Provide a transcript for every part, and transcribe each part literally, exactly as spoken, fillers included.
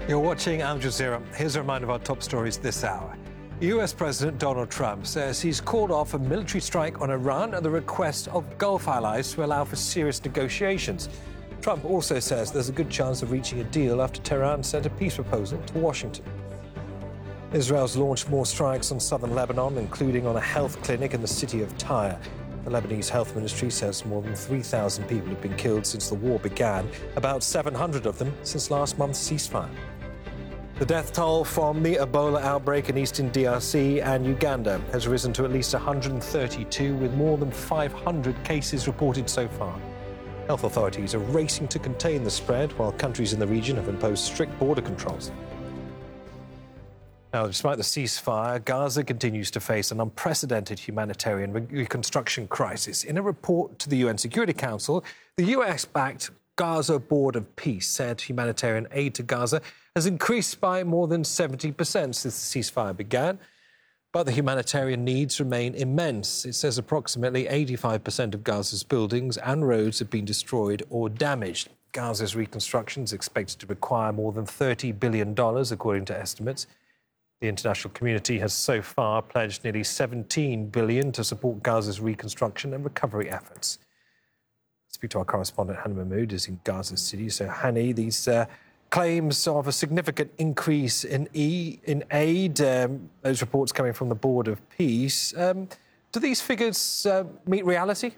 You're watching Al Jazeera. Here's a reminder of our top stories this hour. U S President Donald Trump says he's called off a military strike on Iran at the request of Gulf allies to allow for serious negotiations. Trump also says there's a good chance of reaching a deal after Tehran sent a peace proposal to Washington. Israel's launched more strikes on southern Lebanon, including on a health clinic in the city of Tyre. The Lebanese health ministry says more than three thousand people have been killed since the war began, about seven hundred of them since last month's ceasefire. The death toll from the Ebola outbreak in eastern D R C and Uganda has risen to at least one hundred thirty-two, with more than five hundred cases reported so far. Health authorities are racing to contain the spread, while countries in the region have imposed strict border controls. Now, despite the ceasefire, Gaza continues to face an unprecedented humanitarian re- reconstruction crisis. In a report to the U N Security Council, the U S-backed Gaza Board of Peace said humanitarian aid to Gaza has increased by more than seventy percent since the ceasefire began. But the humanitarian needs remain immense. It says approximately eighty-five percent of Gaza's buildings and roads have been destroyed or damaged. Gaza's reconstruction is expected to require more than thirty billion dollars, according to estimates. The international community has so far pledged nearly seventeen billion dollars to support Gaza's reconstruction and recovery efforts. Speak to our correspondent, Hani Mahmood, is in Gaza City. So, Hani, these uh, claims of a significant increase in e in aid, um, those reports coming from the Board of Peace, um, do these figures uh, meet reality?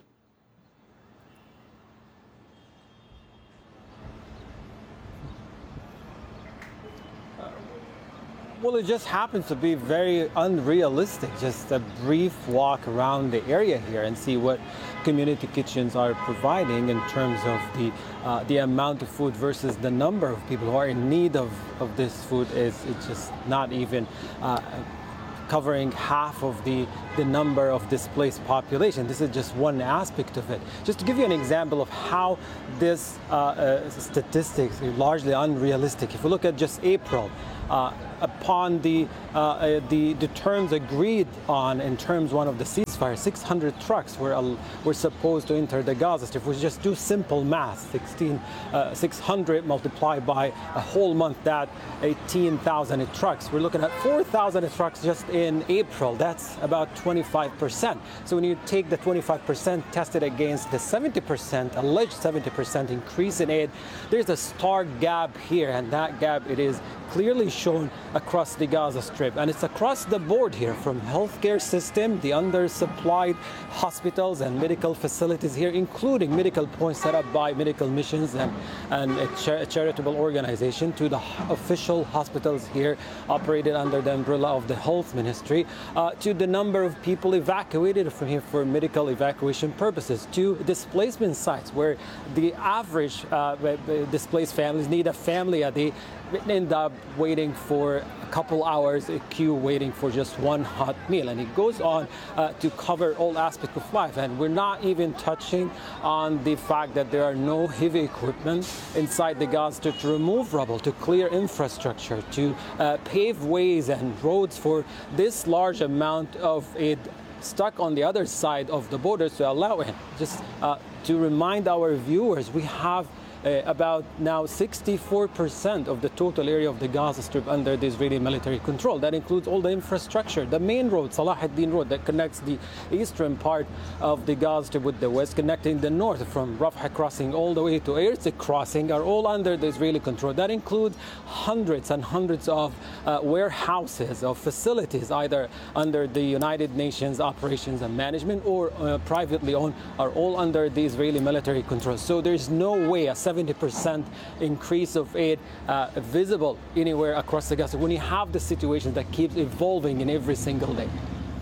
Well, it just happens to be very unrealistic. Just a brief walk around the area here and see what community kitchens are providing in terms of the uh, the amount of food versus the number of people who are in need of, of this food is it's just not even uh, covering half of the, the number of displaced population. This is just one aspect of it. Just to give you an example of how this uh, uh, statistics are largely unrealistic. If we look at just April, uh, upon the, uh, uh, the the terms agreed on in terms one of the ceasefire, six hundred trucks were uh, were supposed to enter the Gaza Strip. If we just do simple math, sixteen, uh, six hundred multiplied by a whole month, that eighteen thousand trucks. We're looking at four thousand trucks just in April. That's about twenty-five percent. So when you take the twenty-five percent tested against the seventy percent, alleged seventy percent increase in aid, there's a stark gap here, and that gap, it is clearly shown across the Gaza Strip, and it's across the board here, from healthcare system, the undersupplied hospitals and medical facilities here, including medical points set up by medical missions and, and a, char a charitable organization, to the official hospitals here operated under the umbrella of the health ministry, uh, to the number of people evacuated from here for medical evacuation purposes, to displacement sites where the average uh, displaced families need a family a day, end up waiting for a couple hours, a queue waiting for just one hot meal. And it goes on uh, to cover all aspects of life. And we're not even touching on the fact that there are no heavy equipment inside the Gaza Strip to remove rubble, to clear infrastructure, to uh, pave ways and roads for this large amount of aid stuck on the other side of the border to allow it. Just uh, to remind our viewers, we have Uh, about now sixty-four percent of the total area of the Gaza Strip under the Israeli military control. That includes all the infrastructure. The main road, Salah ad-Din Road, that connects the eastern part of the Gaza Strip with the west, connecting the north from Rafah crossing all the way to Erzik crossing, are all under the Israeli control. That includes hundreds and hundreds of uh, warehouses, of facilities, either under the United Nations operations and management or uh, privately owned, are all under the Israeli military control. So there's no way a seventy percent increase of aid uh, visible anywhere across the Gaza when you have the situation that keeps evolving in every single day.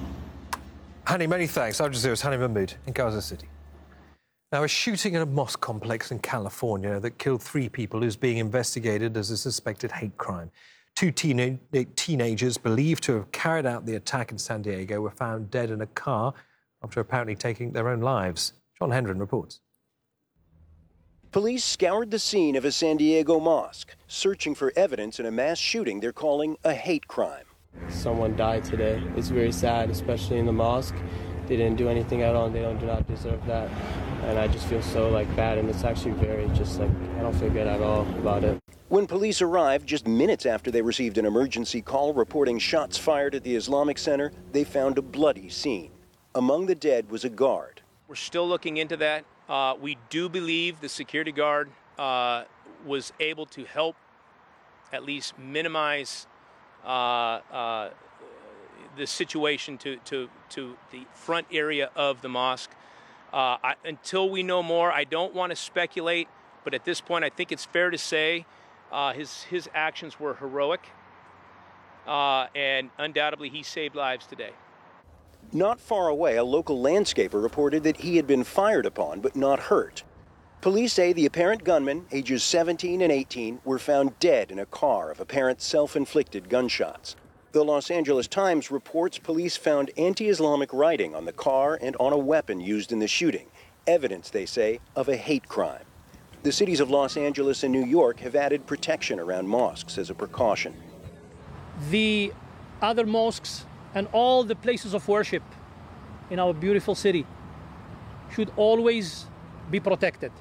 Hani, many thanks. Al Jazeera's Hani Mahmood in Gaza City. Now, a shooting at a mosque complex in California that killed three people is being investigated as a suspected hate crime. Two teen teenagers believed to have carried out the attack in San Diego were found dead in a car after apparently taking their own lives. John Hendren reports. Police scoured the scene of a San Diego mosque, searching for evidence in a mass shooting they're calling a hate crime. Someone died today. It's very sad, especially in the mosque. They didn't do anything at all, and they don't do not deserve that. And I just feel so like bad, and it's actually very just like, I don't feel good at all about it. When police arrived just minutes after they received an emergency call reporting shots fired at the Islamic Center, they found a bloody scene. Among the dead was a guard. We're still looking into that. Uh, we do believe the security guard uh, was able to help at least minimize uh, uh, the situation to, to, to the front area of the mosque. Uh, I, until we know more, I don't want to speculate, but at this point I think it's fair to say uh, his, his actions were heroic, uh, and undoubtedly he saved lives today. Not far away, a local landscaper reported that he had been fired upon but not hurt. Police say the apparent gunmen, ages seventeen and eighteen, were found dead in a car of apparent self-inflicted gunshots. The Los Angeles Times reports police found anti-Islamic writing on the car and on a weapon used in the shooting, evidence, they say, of a hate crime. The cities of Los Angeles and New York have added protection around mosques as a precaution. The other mosques and all the places of worship in our beautiful city should always be protected.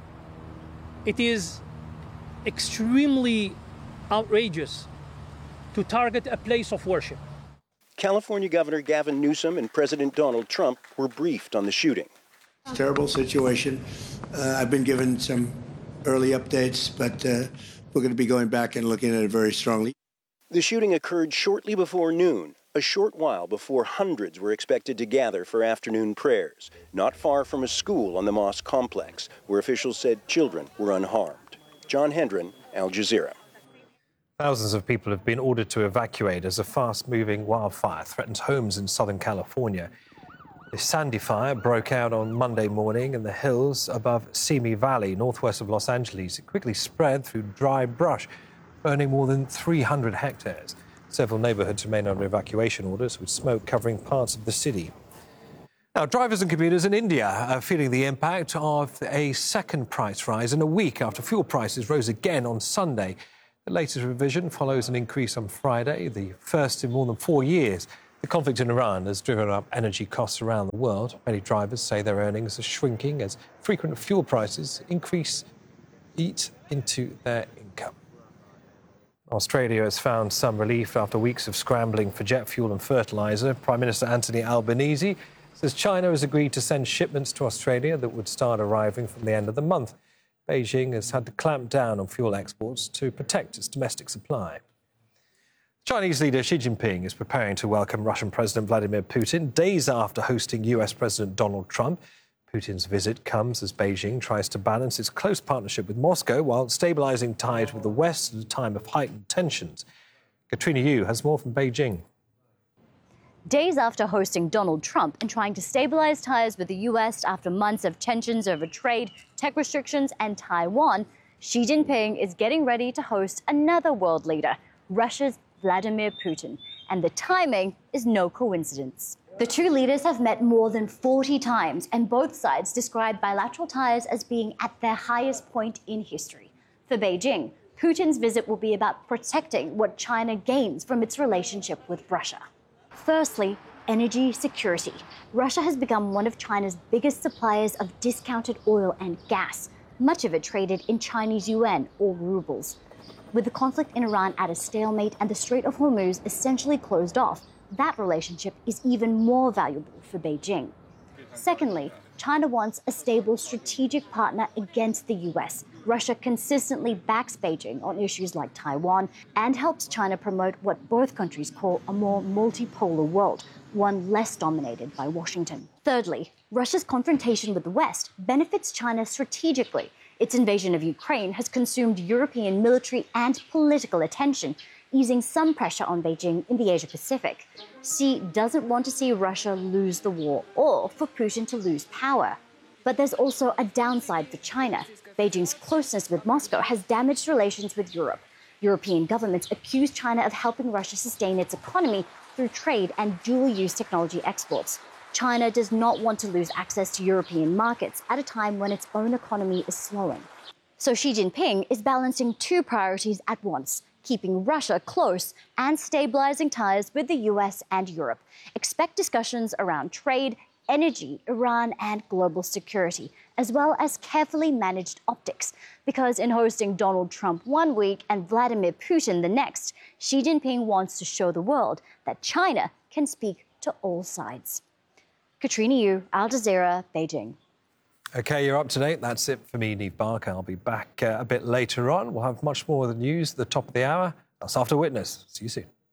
It is extremely outrageous to target a place of worship. California Governor Gavin Newsom and President Donald Trump were briefed on the shooting. It's a terrible situation. Uh, I've been given some early updates, but uh, we're going to be going back and looking at it very strongly. The shooting occurred shortly before noon, a short while before hundreds were expected to gather for afternoon prayers, not far from a school on the mosque complex, where officials said children were unharmed. John Hendren, Al Jazeera. Thousands of people have been ordered to evacuate as a fast-moving wildfire threatens homes in Southern California. The Sandy Fire broke out on Monday morning in the hills above Simi Valley, northwest of Los Angeles. It quickly spread through dry brush, burning more than three hundred hectares. Several neighborhoods remain under evacuation orders, with smoke covering parts of the city. Now, drivers and commuters in India are feeling the impact of a second price rise in a week after fuel prices rose again on Sunday. The latest revision follows an increase on Friday, the first in more than four years. The conflict in Iran has driven up energy costs around the world. Many drivers say their earnings are shrinking as frequent fuel prices increase, eat into their income. Australia has found some relief after weeks of scrambling for jet fuel and fertiliser. Prime Minister Anthony Albanese says China has agreed to send shipments to Australia that would start arriving from the end of the month. Beijing has had to clamp down on fuel exports to protect its domestic supply. Chinese leader Xi Jinping is preparing to welcome Russian President Vladimir Putin days after hosting U S President Donald Trump. Putin's visit comes as Beijing tries to balance its close partnership with Moscow while stabilising ties with the West at a time of heightened tensions. Katrina Yu has more from Beijing. Days after hosting Donald Trump and trying to stabilize ties with the U S after months of tensions over trade, tech restrictions and Taiwan, Xi Jinping is getting ready to host another world leader, Russia's Vladimir Putin. And the timing is no coincidence. The two leaders have met more than forty times, and both sides describe bilateral ties as being at their highest point in history. For Beijing, Putin's visit will be about protecting what China gains from its relationship with Russia. Firstly, energy security. Russia has become one of China's biggest suppliers of discounted oil and gas, much of it traded in Chinese yuan or rubles. With the conflict in Iran at a stalemate and the Strait of Hormuz essentially closed off, that relationship is even more valuable for Beijing. Secondly, China wants a stable strategic partner against the U S. Russia consistently backs Beijing on issues like Taiwan and helps China promote what both countries call a more multipolar world, one less dominated by Washington. Thirdly, Russia's confrontation with the West benefits China strategically. Its invasion of Ukraine has consumed European military and political attention, easing some pressure on Beijing in the Asia-Pacific. Xi doesn't want to see Russia lose the war or for Putin to lose power. But there's also a downside for China. Beijing's closeness with Moscow has damaged relations with Europe. European governments accuse China of helping Russia sustain its economy through trade and dual-use technology exports. China does not want to lose access to European markets at a time when its own economy is slowing. So Xi Jinping is balancing two priorities at once, keeping Russia close and stabilizing ties with the U S and Europe. Expect discussions around trade, energy, Iran, and global security, as well as carefully managed optics. Because in hosting Donald Trump one week and Vladimir Putin the next, Xi Jinping wants to show the world that China can speak to all sides. Katrina Yu, Al Jazeera, Beijing. OK, you're up to date. That's it for me, Niamh Barker. I'll be back uh, a bit later on. We'll have much more of the news at the top of the hour. That's After Witness. See you soon.